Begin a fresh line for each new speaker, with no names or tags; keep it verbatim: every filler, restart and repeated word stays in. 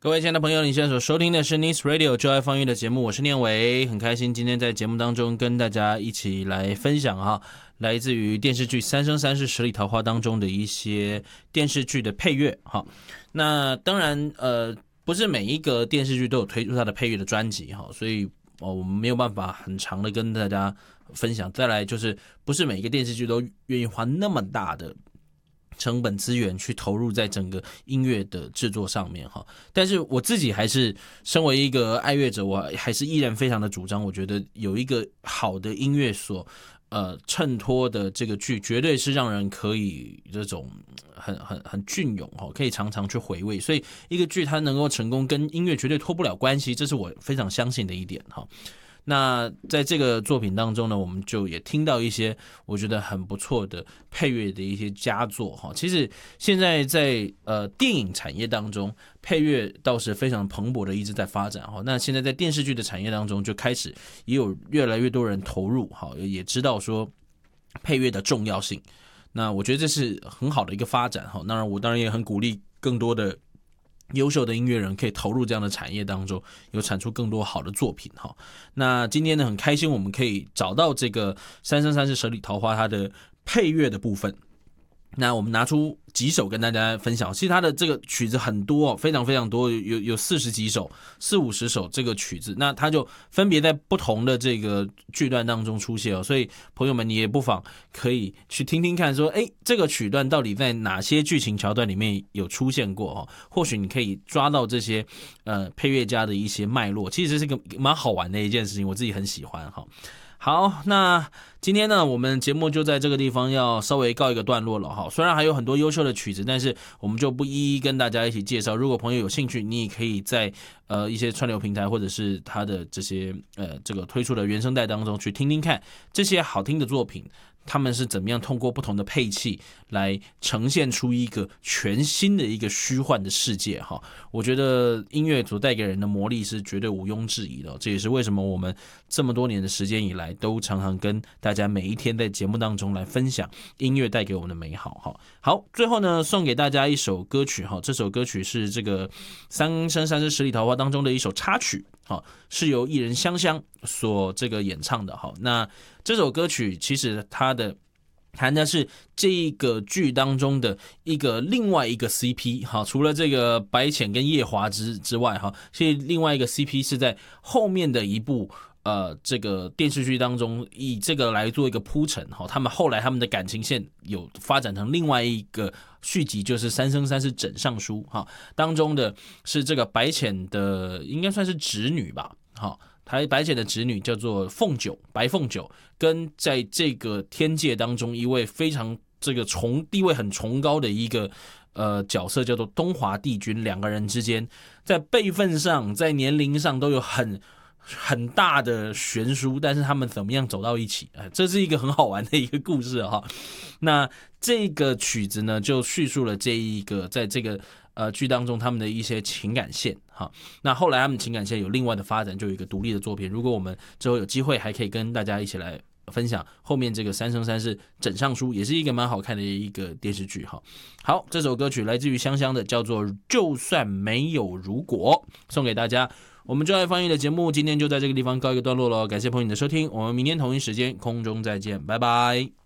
各位亲爱的朋友，你现在所收听的是 Nice Radio 就爱放映的节目，我是念伟，很开心今天在节目当中跟大家一起来分享哈，来自于电视剧《三生三世十里桃花》当中的一些电视剧的配乐哈。那当然呃，不是每一个电视剧都有推出它的配乐的专辑哈，所以我们没有办法很长的跟大家分享。再来就是不是每一个电视剧都愿意花那么大的成本资源去投入在整个音乐的制作上面哈，但是我自己还是身为一个爱乐者，我还是依然非常的主张，我觉得有一个好的音乐所呃衬托的这个剧，绝对是让人可以这种很很很隽永哈，可以常常去回味。所以一个剧它能够成功，跟音乐绝对脱不了关系，这是我非常相信的一点哈。那在这个作品当中呢，我们就也听到一些我觉得很不错的配乐的一些佳作哈。其实现在在呃电影产业当中，配乐倒是非常蓬勃的一直在发展哈。那现在在电视剧的产业当中，就开始也有越来越多人投入哈，也知道说配乐的重要性。那我觉得这是很好的一个发展哈。当然，我当然也很鼓励更多的优秀的音乐人可以投入这样的产业当中，有产出更多好的作品哈。那今天呢，很开心我们可以找到这个《三生三世十里桃花》它的配乐的部分。那我们拿出几首跟大家分享，其实它的这个曲子很多哦，非常非常多，有有四十几首，四五十首这个曲子，那它就分别在不同的这个剧段当中出现哦，所以朋友们你也不妨可以去听听看说，哎，这个曲段到底在哪些剧情桥段里面有出现过哦？或许你可以抓到这些呃配乐家的一些脉络，其实是个蛮好玩的一件事情，我自己很喜欢哈。好，那今天呢，我们节目就在这个地方要稍微告一个段落了哈。虽然还有很多优秀的曲子，但是我们就不一一跟大家一起介绍。如果朋友有兴趣，你也可以在呃一些串流平台或者是他的这些呃这个推出的原声带当中去听听看这些好听的作品，他们是怎么样通过不同的配器来呈现出一个全新的一个虚幻的世界哈。我觉得音乐所带给人的魔力是绝对毋庸置疑的，这也是为什么我们这么多年的时间以来都常常跟大家每一天在节目当中来分享音乐带给我们的美好哈。好，最后呢，送给大家一首歌曲哈，这首歌曲是这个《三生三世十里桃花》当中的一首插曲。好，是由艺人香香所这个演唱的。好，那这首歌曲其实它的谈的是这个剧当中的一个另外一个 C P 哈，除了这个白浅跟叶华之之外哈，其实另外一个 C P 是在后面的一部呃这个电视剧当中以这个来做一个铺陈哈，他们后来他们的感情线有发展成另外一个续集，就是《三生三世枕上书》哈，当中的是这个白浅的应该算是侄女吧，哈。台白浅的侄女叫做凤九，白凤九，跟在这个天界当中一位非常这个崇地位很崇高的一个呃角色叫做东华帝君，两个人之间在辈分上、在年龄上都有很很大的悬殊，但是他们怎么样走到一起？哎，这是一个很好玩的一个故事哈。那这个曲子呢，就叙述了这一个在这个呃剧当中他们的一些情感线哈。那后来他们情感线有另外的发展，就有一个独立的作品。如果我们之后有机会，还可以跟大家一起来分享后面这个《三生三世枕上书》，也是一个蛮好看的一个电视剧哈。好，这首歌曲来自于香香的，叫做《就算没有如果》，送给大家。我们就爱放映的节目今天就在这个地方告一个段落了，感谢朋友你的收听，我们明天同一时间空中再见，拜拜。